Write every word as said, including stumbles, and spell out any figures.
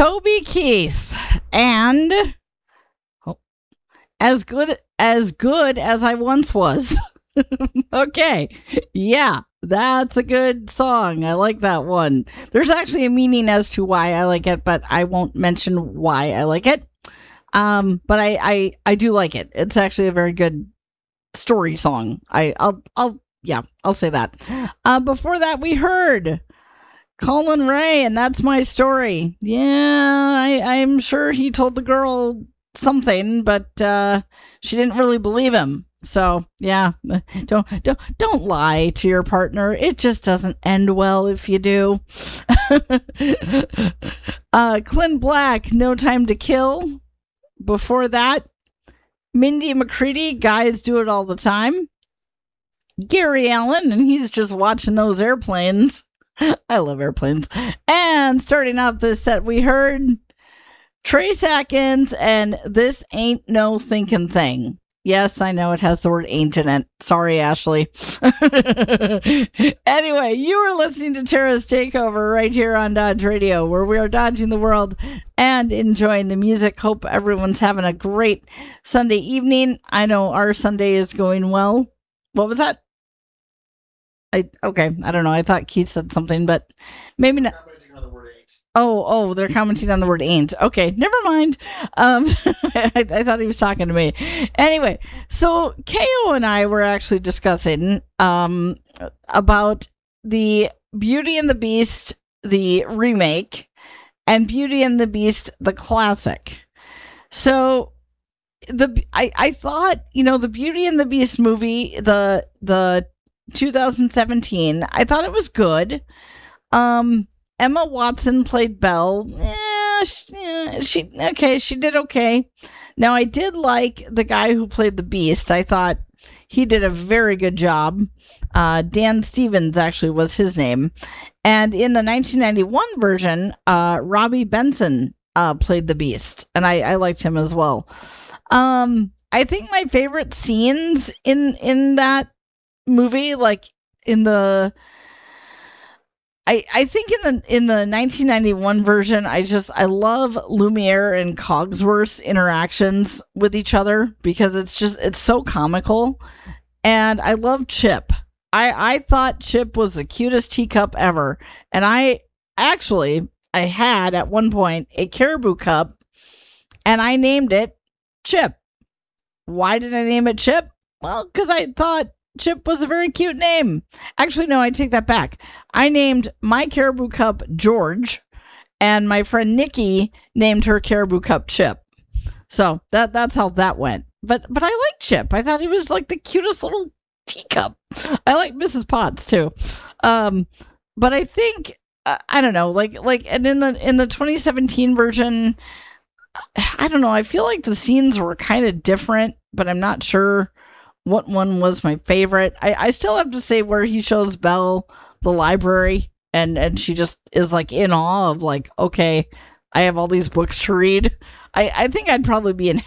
Toby Keith and oh, as good as good as I once was. Okay. Yeah, that's a good song. I like that one. There's actually a meaning as to why I like it, but I won't mention why I like it. Um, but I, I, I do like it. It's actually a very good story song. I, I'll, I'll, yeah, I'll say that. Uh, before that, we heard Colin Ray, and That's My Story. Yeah, I, I'm sure he told the girl something, but uh, she didn't really believe him. So yeah, don't don't don't lie to your partner. It just doesn't end well if you do. uh, Clint Black, No Time to Kill. Before that, Mindy McCready, Guys Do It All the Time. Gary Allen, and he's just watching those airplanes. I love airplanes. And starting off this set, we heard Trace Atkins and This Ain't No Thinking Thing. Yes, I know it has the word ain't in it. Sorry, Ashley. Anyway, you are listening to Tara's Takeover right here on Dodge Radio, where we are dodging the world and enjoying the music. Hope everyone's having a great Sunday evening. I know our Sunday is going well. What was that? I okay, I don't know. I thought Keith said something, but maybe not. Oh, oh, they're commenting on the word ain't. Okay, never mind. Um, I, I thought he was talking to me. Anyway, so K O and I were actually discussing um, about the Beauty and the Beast, the remake, and Beauty and the Beast, the classic. So the I, I thought, you know, the Beauty and the Beast movie, the the two thousand seventeen, I thought it was good. Um, Emma Watson played Belle. Yeah, she, yeah, she okay. She did okay. Now, I did like the guy who played the Beast. I thought he did a very good job. Uh, Dan Stevens actually was his name. And in the nineteen ninety-one version, uh, Robbie Benson uh, played the Beast, and I, I liked him as well. Um, I think my favorite scenes in in that movie, like in the. I, I think in the in the nineteen ninety-one version, I just I love Lumiere and Cogsworth's interactions with each other because it's just it's so comical, and I love Chip. I I thought Chip was the cutest teacup ever, and I actually I had at one point a Caribou cup, and I named it Chip. Why did I name it Chip? Well, because I thought Chip was a very cute name. Actually, no, I take that back. I named my Caribou Cup George, and my friend Nikki named her Caribou Cup Chip. So that that's how that went. But but I like Chip. I thought he was like the cutest little teacup. I like Missus Potts too. Um, but I think uh, I don't know. Like like and in the in the twenty seventeen version, I don't know. I feel like the scenes were kind of different, but I'm not sure what one was my favorite. I, I still have to say where he shows Belle the library and, and she just is like in awe of like, okay, I have all these books to read. I, I think I'd probably be in